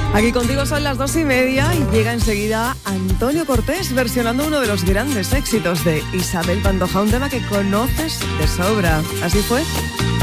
Aquí contigo son las 2:30 y llega enseguida Antonio Cortés versionando uno de los grandes éxitos de Isabel Pantoja, un tema que conoces de sobra. ¿Así fue?